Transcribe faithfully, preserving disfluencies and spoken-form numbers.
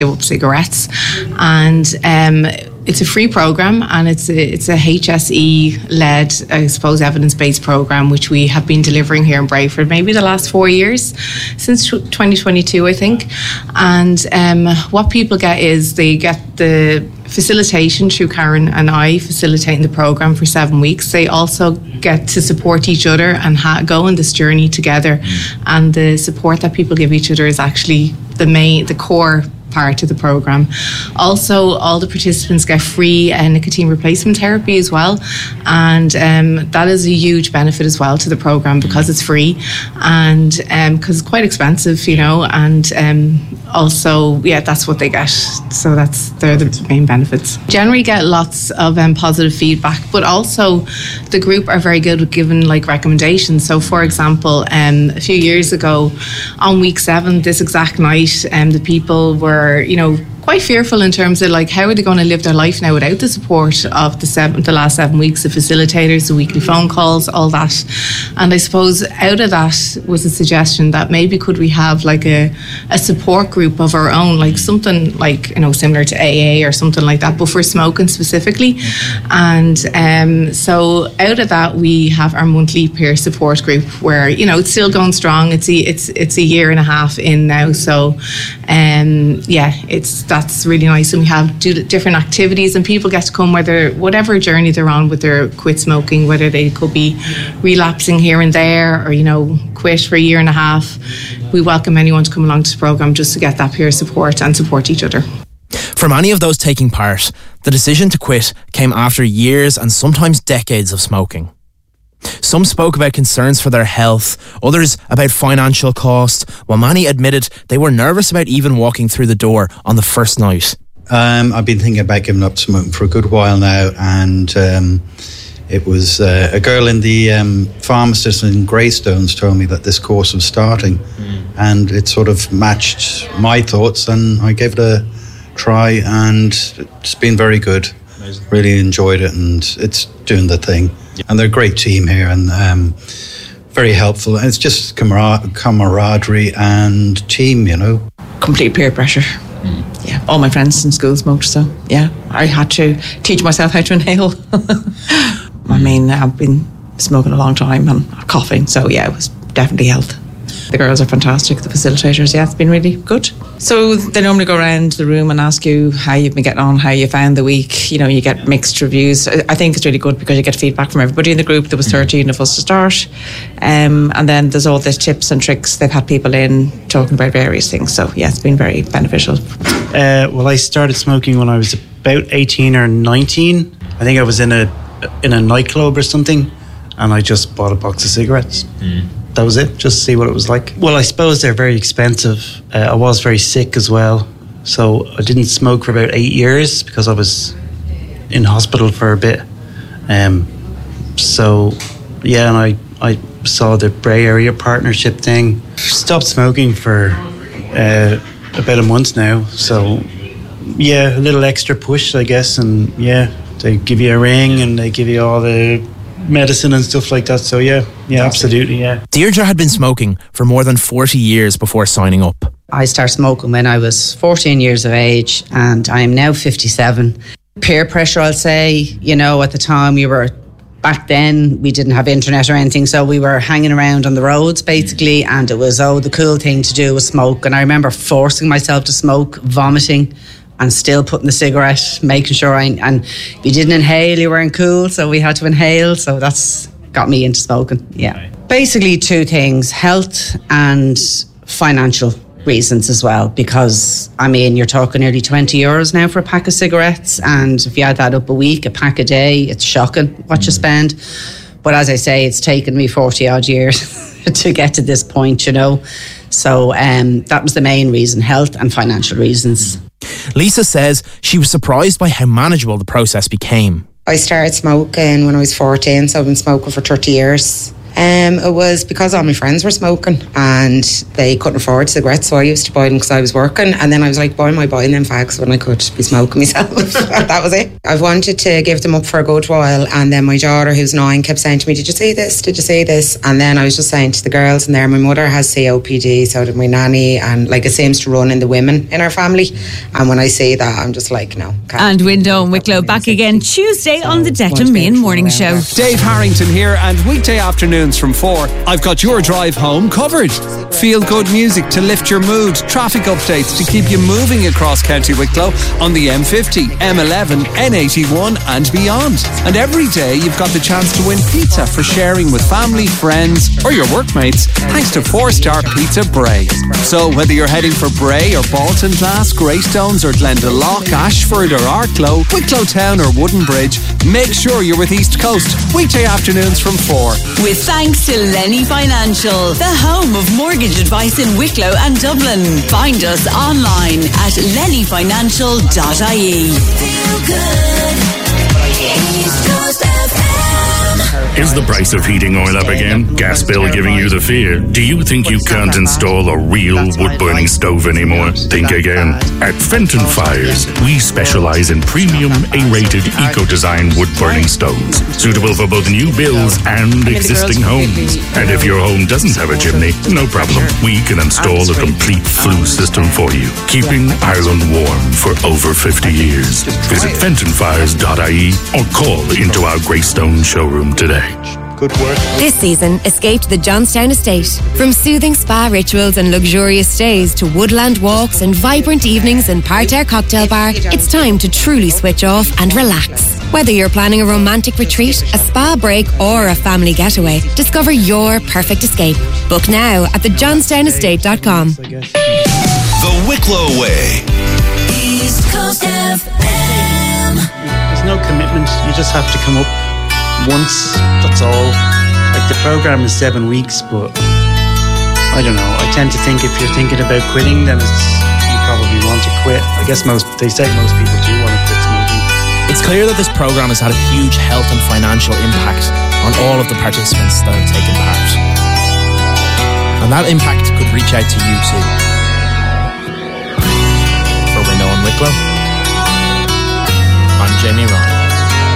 give up cigarettes, and um, it's a free program, and it's a, it's a H S E led, I suppose, evidence-based program which we have been delivering here in Brayford maybe the last four years since twenty twenty-two, I think. And um, what people get is they get the facilitation through Karen and I facilitating the program for seven weeks. They also get to support each other and ha- go on this journey together. Mm. And the support that people give each other is actually the main, the core part of the program. Also, all the participants get free uh, nicotine replacement therapy as well, and um, that is a huge benefit as well to the program because it's free and because um, it's quite expensive, you know, and um, also, yeah, that's what they get. So that's they're the main benefits. Generally get lots of um, positive feedback, but also the group are very good with giving like recommendations. So for example, um, a few years ago on week seven, this exact night, um, the people were you know, quite fearful in terms of like how are they going to live their life now without the support of the seven, the last seven weeks of facilitators, the weekly phone calls, all that. And I suppose out of that was a suggestion that maybe could we have like a, a support group of our own, like something like, you know, similar to A A or something like that, but for smoking specifically. And um, so out of that, we have our monthly peer support group where, you know, it's still going strong. It's a, it's, it's a year and a half in now. So um, yeah, it's that's really nice, and we have do different activities, and people get to come whether whatever journey they're on with their quit smoking, whether they could be relapsing here and there or you know quit for a year and a half. We welcome anyone to come along to the programme just to get that peer support and support each other. For many of those taking part, the decision to quit came after years and sometimes decades of smoking. Some spoke about concerns for their health, others about financial cost, while many admitted they were nervous about even walking through the door on the first night. Um, I've been thinking about giving up smoking for a good while now, and um, it was uh, a girl in the um, pharmacist in Greystones told me that this course was starting, mm. and it sort of matched my thoughts, and I gave it a try, and it's been very good. Amazing. Really enjoyed it, and it's doing the thing. And they're a great team here, and um, very helpful. And it's just camar- camaraderie and team, you know. Complete peer pressure. Mm. Yeah, all my friends in school smoked, so yeah, I had to teach myself how to inhale. I mean, I've been smoking a long time and coughing, so yeah, it was definitely health. The girls are fantastic, the facilitators, yeah, it's been really good. So they normally go around the room and ask you how you've been getting on, how you found the week. You know, you get mixed reviews. I think it's really good because you get feedback from everybody in the group. There was thirteen of us to start. Um, and then there's all the tips and tricks. They've had people in talking about various things. So yeah, it's been very beneficial. Uh, well, I started smoking when I was about eighteen or nineteen. I think I was in a in a nightclub or something, and I just bought a box of cigarettes. Mm. That was it, just to see what it was like. Well, I suppose they're very expensive. Uh, I was very sick as well, so I didn't smoke for about eight years because I was in hospital for a bit. Um, so, yeah, and I, I saw the Bray Area Partnership thing. Stopped smoking for uh, about a month now, so yeah, a little extra push, I guess, and yeah, they give you a ring and they give you all the medicine and stuff like that. So yeah, yeah, absolutely, yeah. Deirdre had been smoking for more than forty years before signing up. I started smoking when I was fourteen years of age, and I am now fifty-seven. Peer pressure, I'll say. You know, at the time we were, back then we didn't have internet or anything, so we were hanging around on the roads basically, and it was, oh, the cool thing to do was smoke. And I remember forcing myself to smoke, vomiting, and still putting the cigarette, making sure I, and if you didn't inhale, you weren't cool, so we had to inhale, so that's got me into smoking, yeah. Right. Basically two things, health and financial reasons as well, because, I mean, you're talking nearly twenty euros now for a pack of cigarettes, and if you add that up a week, a pack a day, it's shocking what mm. you spend. But as I say, it's taken me forty odd years to get to this point, you know. So um, that was the main reason, health and financial reasons. Lisa says she was surprised by how manageable the process became. I started smoking when I was fourteen, so I've been smoking for thirty years. Um, it was because all my friends were smoking and they couldn't afford cigarettes, so I used to buy them because I was working. And then I was like, why am I buying them fags when I could be smoking myself? That was it. I've wanted to give them up for a good while, and then my daughter, who's nine, kept saying to me, did you see this? Did you see this? And then I was just saying to the girls in there, my mother has C O P D, so did my nanny, and like it seems to run in the women in our family. And when I see that, I'm just like, no. And Window and Wicklow back again Tuesday so on the Declan Meehan Morning Show. Dave Harrington here, and weekday afternoons from four, I've got your drive home covered. Feel good music to lift your mood, traffic updates to keep you moving across County Wicklow on the M fifty, M eleven, N eighty-one and beyond. And every day you've got the chance to win pizza for sharing with family, friends or your workmates, thanks to four star Pizza Bray. So whether you're heading for Bray or Baltinglass, Greystones or Glendalough, Ashford or Arklow, Wicklow Town or Wooden Bridge, make sure you're with East Coast weekday afternoons from four. With thanks to Lenny Financial, the home of mortgage advice in Wicklow and Dublin. Find us online at lenny financial dot I E. Feel good. East Coast F M. Is the price of heating oil up again? Gas bill giving you the fear? Do you think you can't install a real wood-burning stove anymore? Think again. At Fenton Fires, we specialize in premium A-rated eco-design wood-burning stoves, suitable for both new builds and existing homes. And if your home doesn't have a chimney, no problem. We can install a complete flue system for you, keeping Ireland warm for over fifty years. Visit fenton fires dot I E or call into our Greystone showroom today. Good work. This season, escape to the Johnstown Estate. From soothing spa rituals and luxurious stays to woodland walks and vibrant evenings in Parterre Cocktail Bar, it's time to truly switch off and relax. Whether you're planning a romantic retreat, a spa break or a family getaway, discover your perfect escape. Book now at the johnstown estate dot com. The Wicklow Way. East Coast F M. There's no commitment. You just have to come up once, that's all. Like the program is seven weeks, but I don't know. I tend to think if you're thinking about quitting, then it's you probably want to quit. I guess most they say most people do want to quit smoking. It's clear that this program has had a huge health and financial impact on all of the participants that have taken part. And that impact could reach out to you too.